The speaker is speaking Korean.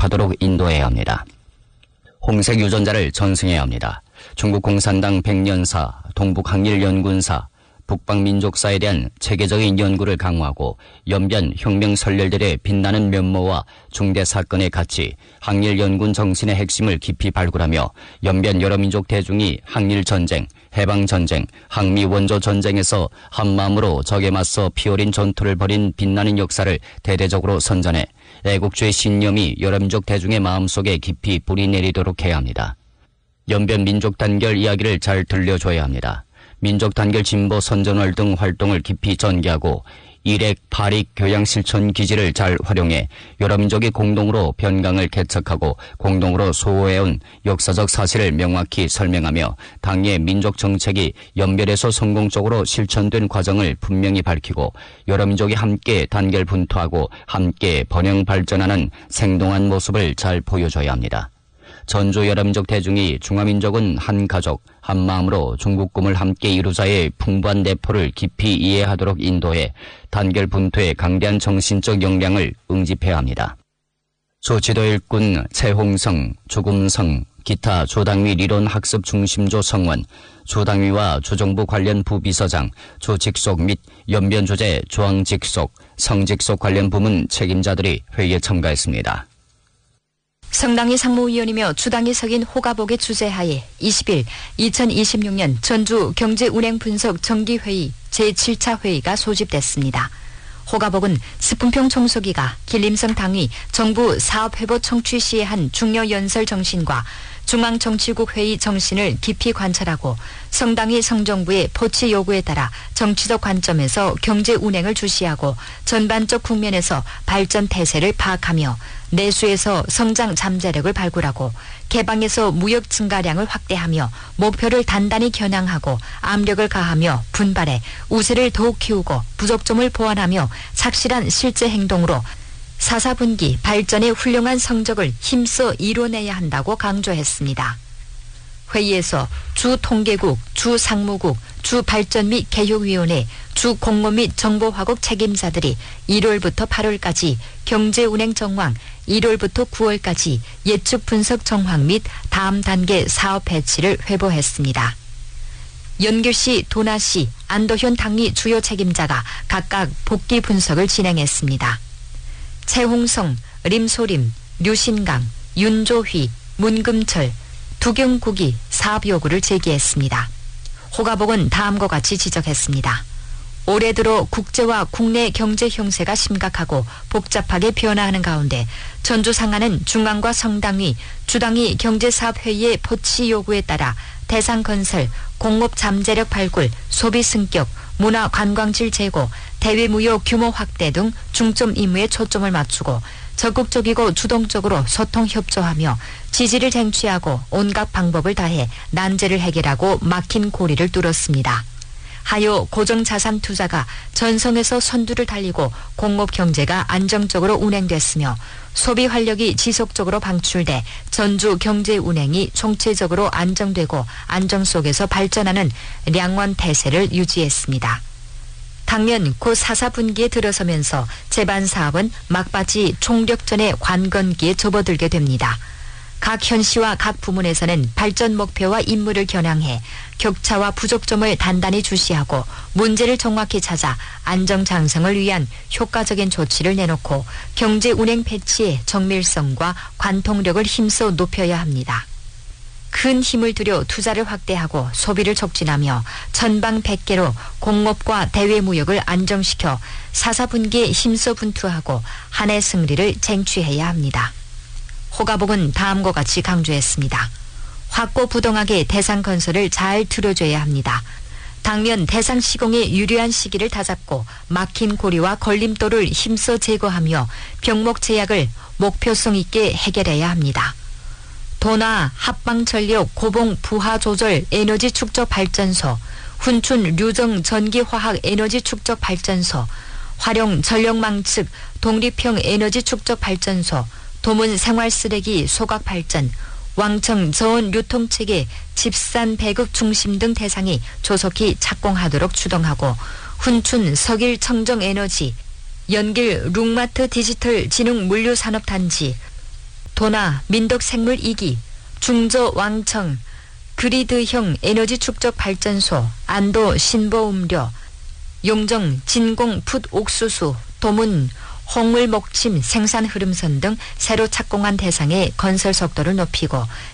이해하도록 인도해야 합니다. 홍색 유전자를 전승해야 합니다. 중국 공산당 백년사, 동북항일연군사, 북방민족사에 대한 체계적인 연구를 강화하고 연변 혁명 선열들의 빛나는 면모와 중대 사건의 가치, 항일연군 정신의 핵심을 깊이 발굴하며 연변 여러민족 대중이 항일전쟁, 해방전쟁, 항미원조전쟁에서 한마음으로 적에 맞서 피어린 전투를 벌인 빛나는 역사를 대대적으로 선전해 애국주의 신념이 여러민족 대중의 마음속에 깊이 뿌리 내리도록 해야 합니다. 연변 민족 단결 이야기를 잘 들려줘야 합니다. 민족 단결 진보 선전월 등 활동을 깊이 전개하고 일액, 발익, 교양 실천 기지를 잘 활용해 여러 민족이 공동으로 변강을 개척하고 공동으로 소호해온 역사적 사실을 명확히 설명하며 당의 민족 정책이 연변에서 성공적으로 실천된 과정을 분명히 밝히고 여러 민족이 함께 단결 분투하고 함께 번영 발전하는 생동한 모습을 잘 보여줘야 합니다. 전주 여러민족 대중이 중화민족은 한 가족, 한 마음으로 중국 꿈을 함께 이루자의 풍부한 내포를 깊이 이해하도록 인도해 단결 분투의 강대한 정신적 역량을 응집해야 합니다. 조지도 일꾼 최홍성, 조금성, 기타 조당위 리론학습 중심조 성원, 조당위와 조정부 관련 부비서장, 조직속 및 연변조제 조항직속, 성직속 관련 부문 책임자들이 회의에 참가했습니다. 성당위 상무위원이며 주당이 석인 호가복의 주재하에 20일 2026년 전주 경제운행분석 정기회의 제7차 회의가 소집됐습니다. 호가복은 스풍평 총수기가 길림성 당위 정부 사업회보 청취 시에 한 중요 연설 정신과 중앙정치국 회의 정신을 깊이 관찰하고 성당위 성정부의 포치 요구에 따라 정치적 관점에서 경제 운행을 주시하고 전반적 국면에서 발전 태세를 파악하며 내수에서 성장 잠재력을 발굴하고 개방에서 무역 증가량을 확대하며 목표를 단단히 겨냥하고 압력을 가하며 분발해 우세를 더욱 키우고 부족점을 보완하며 착실한 실제 행동으로 4.4분기 발전의 훌륭한 성적을 힘써 이뤄내야 한다고 강조했습니다. 회의에서 주통계국, 주상무국, 주발전 및 개혁위원회, 주공무 및 정보화국 책임자들이 1월부터 8월까지 경제운행 정황, 1월부터 9월까지 예측 분석 정황 및 다음 단계 사업 배치를 회보했습니다. 연길시, 도나시, 안도현 당위 주요 책임자가 각각 복귀 분석을 진행했습니다. 최홍성, 림소림, 류신강, 윤조휘, 문금철, 두경국이 사업 요구를 제기했습니다. 호가복은 다음과 같이 지적했습니다. 올해 들어 국제와 국내 경제 형세가 심각하고 복잡하게 변화하는 가운데 전주 상하는 중앙과 성당위, 주당위 경제사업회의의 포치 요구에 따라 대상건설, 공업 잠재력 발굴, 소비 승격, 문화 관광질 제고, 대외 무역 규모 확대 등 중점 임무에 초점을 맞추고 적극적이고 주동적으로 소통 협조하며 지지를 쟁취하고 온갖 방법을 다해 난제를 해결하고 막힌 고리를 뚫었습니다. 하여 고정자산 투자가 전성에서 선두를 달리고 공업 경제가 안정적으로 운행됐으며 소비 활력이 지속적으로 방출돼 전주 경제 운행이 총체적으로 안정되고 안정 속에서 발전하는 량원 태세를 유지했습니다. 당면 곧 4.4분기에 들어서면서 제반 사업은 막바지 총력전의 관건기에 접어들게 됩니다. 각 현시와 각 부문에서는 발전 목표와 임무를 겨냥해 격차와 부족점을 단단히 주시하고 문제를 정확히 찾아 안정장성을 위한 효과적인 조치를 내놓고 경제 운행 배치의 정밀성과 관통력을 힘써 높여야 합니다. 큰 힘을 들여 투자를 확대하고 소비를 촉진하며 전방백계로 공업과 대외무역을 안정시켜 4.4분기에 힘써 분투하고 한 해 승리를 쟁취해야 합니다. 호가복은 다음과 같이 강조했습니다. 확고부동하게 대상건설을 잘 들어줘야 합니다. 당면 대상 시공에 유리한 시기를 다잡고 막힌 고리와 걸림돌을 힘써 제거하며 병목 제약을 목표성 있게 해결해야 합니다. 도나 합방전력 고봉 부하 조절 에너지 축적 발전소, 훈춘 류정 전기화학 에너지 축적 발전소, 활용 전력망측 독립형 에너지 축적 발전소, 도문 생활쓰레기 소각 발전, 왕청 저온 유통체계 집산 배급 중심 등 대상이 조속히 착공하도록 추동하고 훈춘 석일 청정 에너지, 연길 룩마트 디지털 진흥 물류산업단지, 도나 민덕생물 2기, 중저 왕청, 그리드형 에너지 축적 발전소, 안도 신보음료, 용정 진공 풋 옥수수, 도문 홍물 목침 생산 흐름선 등 새로 착공한 대상의 건설 속도를 높이고